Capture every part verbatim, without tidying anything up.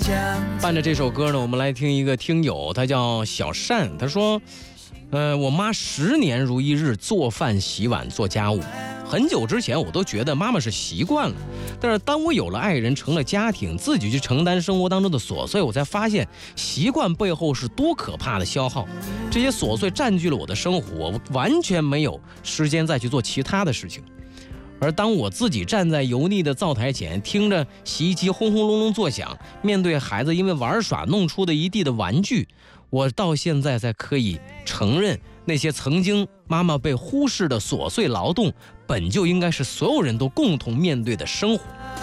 伴着这首歌呢，我们来听一个听友，他叫小善，他说呃，我妈十年如一日做饭洗碗做家务，很久之前我都觉得妈妈是习惯了，但是当我有了爱人，成了家庭，自己去承担生活当中的琐碎，我才发现习惯背后是多可怕的消耗。这些琐碎占据了我的生活，我完全没有时间再去做其他的事情。而当我自己站在油腻的灶台前，听着洗衣机轰轰隆隆作响，面对孩子因为玩耍弄出的一地的玩具，我到现在才可以承认，那些曾经妈妈被忽视的琐碎劳动，本就应该是所有人都共同面对的生活。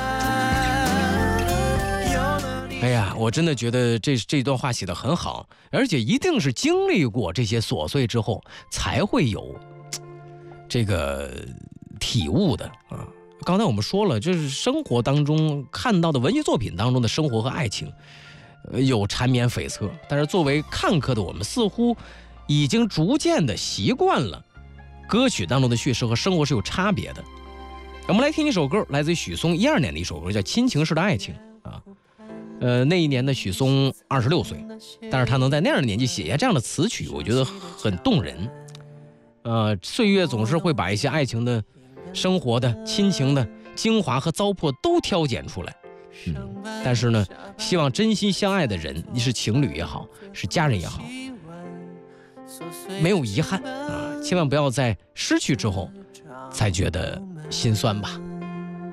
哎呀，我真的觉得这这段话写得很好，而且一定是经历过这些琐碎之后，才会有这个体悟的啊。刚才我们说了，就是生活当中看到的文学作品当中的生活和爱情，呃，有缠绵悱恻，但是作为看客的我们，似乎已经逐渐的习惯了歌曲当中的叙事和生活是有差别的。我们来听一首歌，来自于许嵩一二年的一首歌，叫《亲情式的爱情》啊。呃，那一年的许嵩二十六岁，但是他能在那样的年纪写下这样的词曲，我觉得很动人。呃，岁月总是会把一些爱情的、生活的、亲情的精华和糟粕都挑拣出来。嗯，但是呢，希望真心相爱的人，你是情侣也好，是家人也好，没有遗憾啊，千万不要在失去之后才觉得心酸吧。